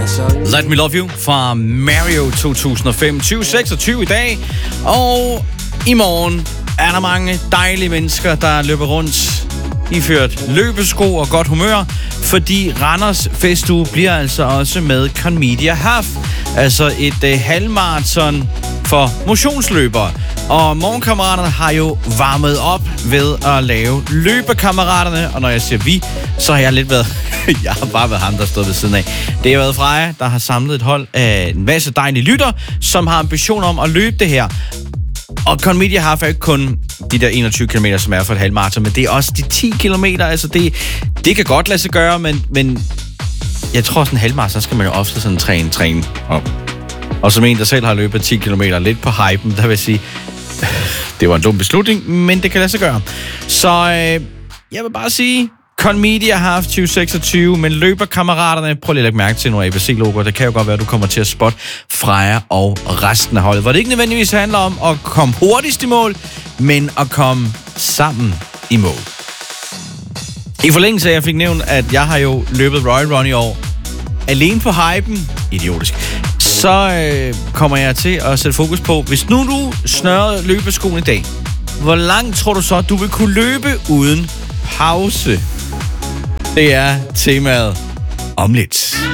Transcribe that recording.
Let Me Love You fra Mario 2005. 2026 i dag. Og i morgen er der mange dejlige mennesker, der løber rundt iført løbesko og godt humør, fordi Randers Festuge bliver altså også med Conmedia Half, altså et halvmarathon for motionsløbere. Og morgenkammeraterne har jo varmet op ved at lave løbekammeraterne, og når jeg siger vi, så har jeg lidt været jeg har bare været ham, der stod ved siden af. Det har været Freja, der har samlet et hold af en masse dejlige lytter, som har ambition om at løbe det her. Og Conmedia Half er ikke kun de der 21 km, som er for et halvmarathon, men det er også de 10 km. Altså det kan godt lade sig gøre, men jeg tror, sådan en halvmarathon, så skal man jo ofte sådan træne op. Og som en, der selv har løbet 10 km lidt på hypen, der vil jeg sige, det var en dum beslutning, men det kan lade sig gøre. Så jeg vil bare sige, Conmedia Half 2026, men løberkammeraterne, prøv lige at lægge mærke til nogle ABC-logoer. Det kan jo godt være, at du kommer til at spotte Freja og resten af holdet. Hvor det ikke nødvendigvis handler om at komme hurtigst i mål, men at komme sammen i mål. I forlængelse af, at jeg fik nævnt, at jeg har jo løbet Royal Run i år. Alene på hypen, idiotisk, så kommer jeg til at sætte fokus på, hvis nu du snørrede løbeskoen i dag, hvor langt tror du så, at du vil kunne løbe uden pause? Det er temaet om lidt.